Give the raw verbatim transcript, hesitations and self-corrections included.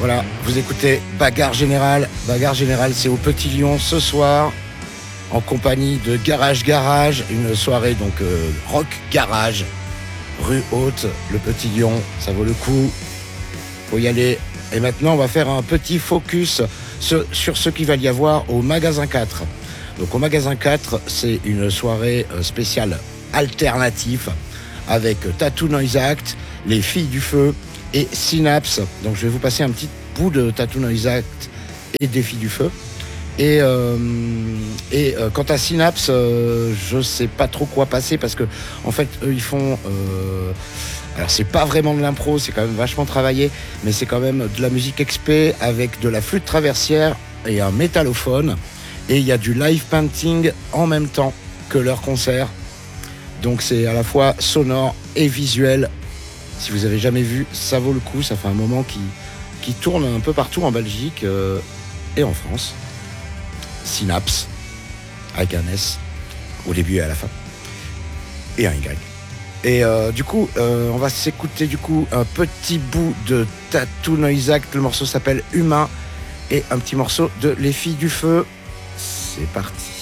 Voilà, vous écoutez Bagarre Générale. Bagarre Générale, c'est au Petit Lion ce soir, en compagnie de Garage Garage, une soirée donc euh, rock garage, rue Haute, le Petit Lion, ça vaut le coup, faut y aller. Et maintenant, on va faire un petit focus sur, sur ce qu'il va y avoir au Magasin quatre. Donc au Magasin quatre, c'est une soirée spéciale alternative avec Tattoo Noise Act, Les Filles du Feu et Synapse. Donc je vais vous passer un petit bout de Tattoo Noise Act et des Filles du Feu. Et, euh, et euh, quant à Synapse, euh, je sais pas trop quoi passer parce que en fait eux ils font euh, alors c'est pas vraiment de l'impro, c'est quand même vachement travaillé, mais c'est quand même de la musique expé avec de la flûte traversière et un métallophone, et il y a du live painting en même temps que leur concert, donc c'est à la fois sonore et visuel. Si vous avez jamais vu, ça vaut le coup. Ça fait un moment qui, qui tourne un peu partout en Belgique euh, et en France. Synapse, avec un S, au début et à la fin, et un Y. Et euh, du coup, euh, on va s'écouter du coup un petit bout de Tattoo Noise Act. Le morceau s'appelle Humain, et un petit morceau de Les Filles du Feu. C'est parti.